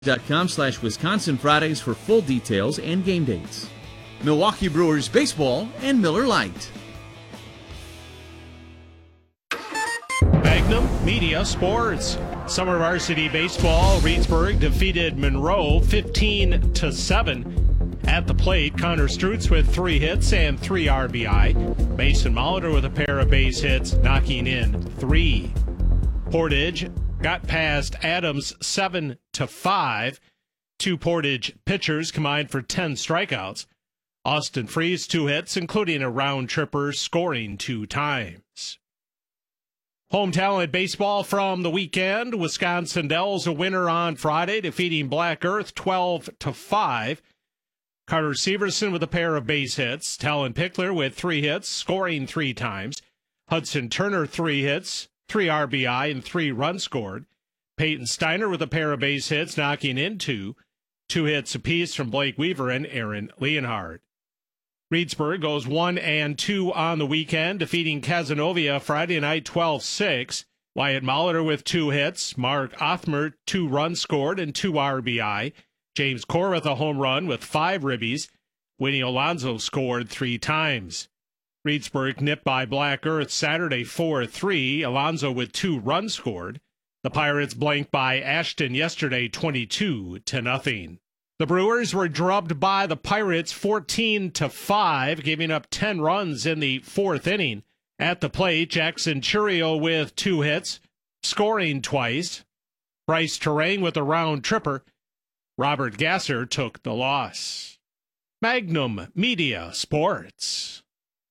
.com/Wisconsin Fridays for full details and game dates. Milwaukee Brewers Baseball and Miller Lite. Magnum Media Sports. Summer Varsity Baseball, Reedsburg defeated Monroe 15-7. At the plate, Connor Strutz with 3 hits and 3 RBI. Mason Molitor with a pair of base hits, knocking in 3. Portage got past Adams 7-5. 2 Portage pitchers combined for 10 strikeouts. Austin Freeze 2 hits, including a round tripper, scoring 2 times. Home talent baseball from the weekend. Wisconsin Dells a winner on Friday, defeating Black Earth 12-5. Carter Severson with a pair of base hits. Talon Pickler with 3 hits, scoring 3 times. Hudson Turner 3 hits, 3 RBI, and 3 runs scored. Peyton Steiner with a pair of base hits, knocking in 2. 2 hits apiece from Blake Weaver and Aaron Leonhardt. Reedsburg goes 1-2 on the weekend, defeating Cazenovia Friday night 12-6. Wyatt Molitor with 2 hits. Mark Othmer 2 runs scored and 2 RBI. James Corr with a home run with 5 ribbies. Winnie Alonso scored 3 times. Reedsburg nipped by Black Earth Saturday 4-3. Alonso with 2 runs scored. The Pirates blanked by Ashton yesterday 22-0. The Brewers were drubbed by the Pirates 14-5, giving up 10 runs in the 4th inning. At the plate, Jackson Churio with 2 hits, scoring twice. Bryce Terang with a round tripper. Robert Gasser took the loss. Magnum Media Sports.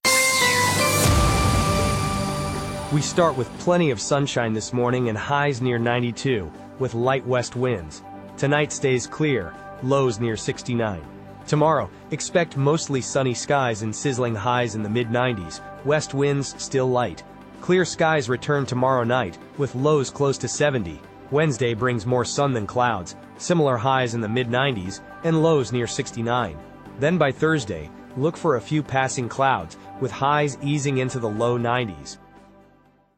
We start with plenty of sunshine this morning and highs near 92, with light west winds. Tonight stays clear, lows near 69. Tomorrow, expect mostly sunny skies and sizzling highs in the mid-90s, west winds still light. Clear skies return tomorrow night, with lows close to 70. Wednesday brings more sun than clouds, similar highs in the mid-90s, and lows near 69. Then by Thursday, look for a few passing clouds, with highs easing into the low 90s.